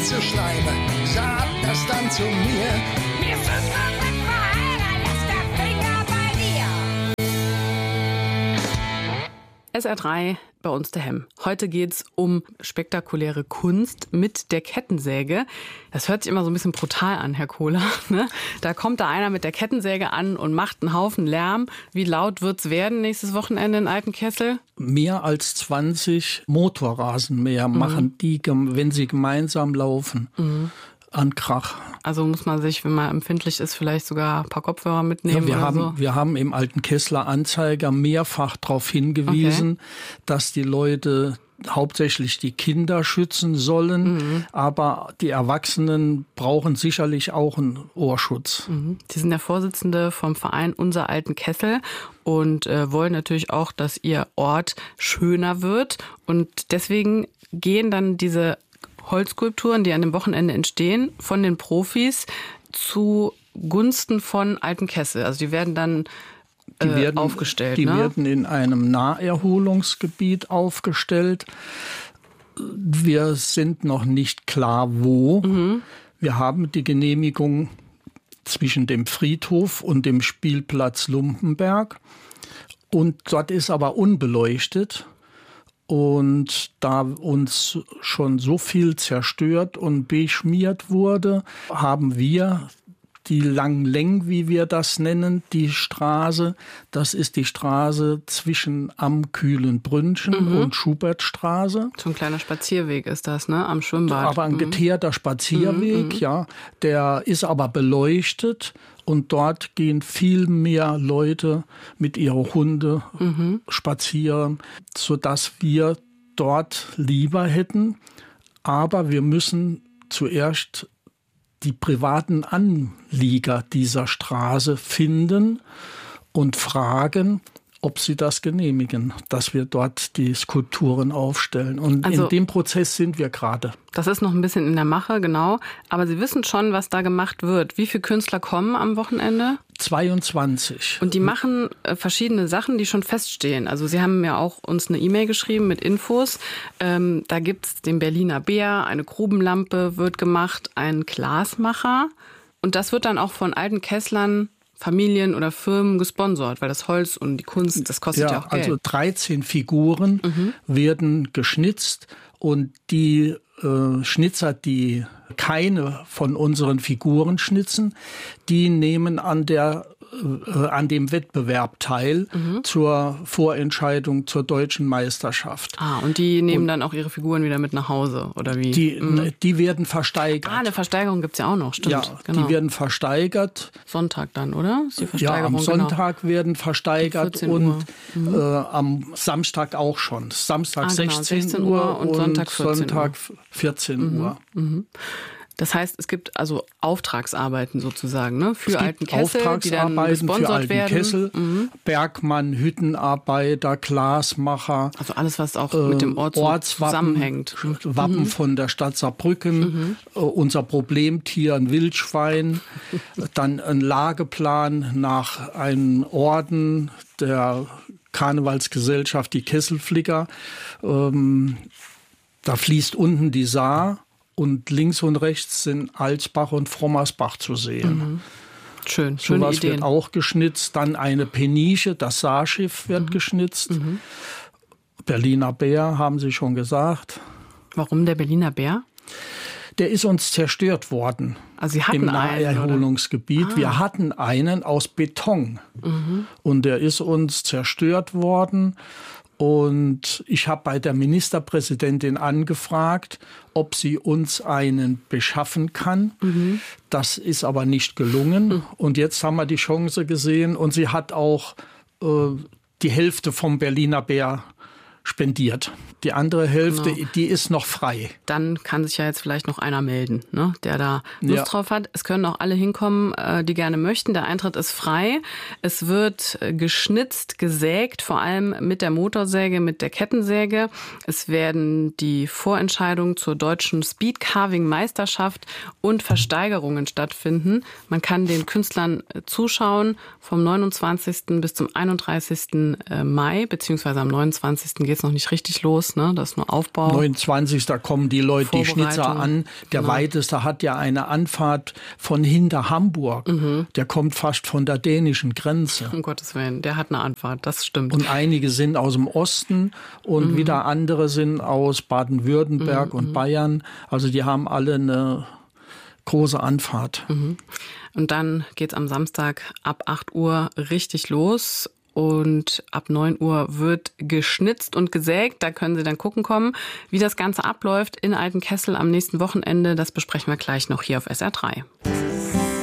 zu schreiben, sagt das dann zu mir. Wir sind noch nicht verheiratet, lass der Finger bei dir. SR3, bei uns daheim. Heute geht's um spektakuläre Kunst mit der Kettensäge. Das hört sich immer so ein bisschen brutal an, Herr Kohler. Ne? Da kommt da einer mit der Kettensäge an und macht einen Haufen Lärm. Wie laut wird's werden nächstes Wochenende in Altenkessel? Mehr als 20 Motorrasenmäher machen die, wenn sie gemeinsam laufen. An Krach. Also muss man sich, wenn man empfindlich ist, vielleicht sogar ein paar Kopfhörer mitnehmen Ja, wir haben im Altenkesseler Anzeiger mehrfach darauf hingewiesen, dass die Leute hauptsächlich die Kinder schützen sollen, aber die Erwachsenen brauchen sicherlich auch einen Ohrschutz. Sie sind der Vorsitzende vom Verein Unser Altenkessel und wollen natürlich auch, dass Ihr Ort schöner wird. Und deswegen gehen dann diese Holzskulpturen, die an dem Wochenende entstehen, von den Profis zu Gunsten von Altenkessel. Also die werden dann aufgestellt. Die werden in einem Naherholungsgebiet aufgestellt. Wir sind noch nicht klar, wo. Wir haben die Genehmigung zwischen dem Friedhof und dem Spielplatz Lumpenberg. Und dort ist aber unbeleuchtet. Und da uns schon so viel zerstört und beschmiert wurde, haben wir die Langleng, wie wir das nennen, die Straße. Das ist die Straße zwischen am Kühlenbrünnchen und Schubertstraße. So ein kleiner Spazierweg ist das, ne? Am Schwimmbad. Aber ein geteerter Spazierweg, ja. Der ist aber beleuchtet. Und dort gehen viel mehr Leute mit ihren Hunden spazieren, sodass wir dort lieber hätten. Aber wir müssen zuerst die privaten Anlieger dieser Straße finden und fragen, ob sie das genehmigen, dass wir dort die Skulpturen aufstellen. Und also, in dem Prozess sind wir gerade. Das ist noch ein bisschen in der Mache, genau. Aber Sie wissen schon, was da gemacht wird. Wie viele Künstler kommen am Wochenende? 22. Und die machen verschiedene Sachen, die schon feststehen. Also Sie haben ja auch uns eine E-Mail geschrieben mit Infos. Da gibt's den Berliner Bär, eine Grubenlampe wird gemacht, ein Glasmacher. Und das wird dann auch von Altenkesslern, Familien oder Firmen gesponsert, weil das Holz und die Kunst, das kostet ja auch Geld. Also 13 Figuren werden geschnitzt und die Schnitzer, die keine von unseren Figuren schnitzen, die nehmen an dem Wettbewerb teil zur Vorentscheidung zur deutschen Meisterschaft. Und die nehmen dann auch ihre Figuren wieder mit nach Hause, oder wie? Die werden versteigert. Eine Versteigerung gibt's ja auch noch, stimmt. Ja, genau. Die werden versteigert. Sonntag dann, oder? Ist die Versteigerung, am Sonntag werden versteigert und am Samstag auch schon. Samstag 16 Uhr und Sonntag 14 Uhr. Das heißt, es gibt also Auftragsarbeiten sozusagen, ne? Für Altenkessel, Auftragsarbeiten die dann gesponsert für Altenkessel, Bergmann, Hüttenarbeiter, Glasmacher. Also alles, was auch mit dem Ort zusammenhängt. Wappen von der Stadt Saarbrücken, unser Problemtier, ein Wildschwein, dann ein Lageplan nach einem Orden der Karnevalsgesellschaft, die Kesselflicker. Da fließt unten die Saar. Und links und rechts sind Alsbach und Frommersbach zu sehen. Schön, so schöne was Ideen. Wird auch geschnitzt. Dann eine Peniche, das Saarschiff wird geschnitzt. Berliner Bär, haben Sie schon gesagt. Warum der Berliner Bär? Der ist uns zerstört worden. Also Sie hatten im Naherholungsgebiet. Wir hatten einen aus Beton. Und der ist uns zerstört worden. Und ich habe bei der Ministerpräsidentin angefragt, ob sie uns einen beschaffen kann. Das ist aber nicht gelungen. Und jetzt haben wir die Chance gesehen. Und sie hat auch die Hälfte vom Berliner Bär spendiert. Die andere Hälfte, die ist noch frei. Dann kann sich ja jetzt vielleicht noch einer melden, ne, der da Lust drauf hat. Es können auch alle hinkommen, die gerne möchten. Der Eintritt ist frei. Es wird geschnitzt, gesägt, vor allem mit der Motorsäge, mit der Kettensäge. Es werden die Vorentscheidungen zur deutschen Speedcarving-Meisterschaft und Versteigerungen stattfinden. Man kann den Künstlern zuschauen vom 29. bis zum 31. Mai, beziehungsweise am 29. geht's noch nicht richtig los, ne? Das ist nur Aufbau. 29. Da kommen die Leute, die Schnitzer an. Der weiteste hat ja eine Anfahrt von hinter Hamburg. Der kommt fast von der dänischen Grenze. Um Gottes Willen, der hat eine Anfahrt, das stimmt. Und einige sind aus dem Osten und wieder andere sind aus Baden-Württemberg und Bayern. Also die haben alle eine große Anfahrt. Und dann geht's am Samstag ab 8 Uhr richtig los. Und ab 9 Uhr wird geschnitzt und gesägt. Da können Sie dann gucken kommen, wie das Ganze abläuft in Altenkessel am nächsten Wochenende. Das besprechen wir gleich noch hier auf SR3.